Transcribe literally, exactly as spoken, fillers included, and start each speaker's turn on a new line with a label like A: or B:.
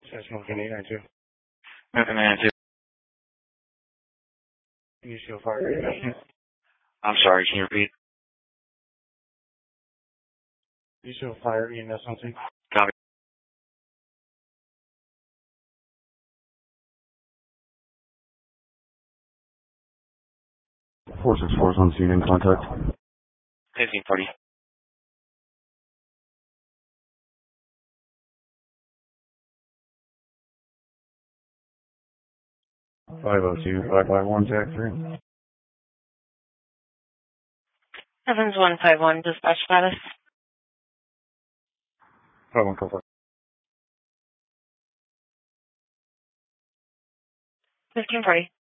A: Session one eight nine two.
B: American nine two.
A: You show fire ignition.
B: I'm sorry, can you repeat?
A: You show fire E M S on scene.
B: Copy.
A: four six four is on scene in contact.
B: fifteen forty.
A: five oh two, five five one, Jack three.
C: Evans one five one, dispatch status.
A: five one four five.
C: fifteen forty.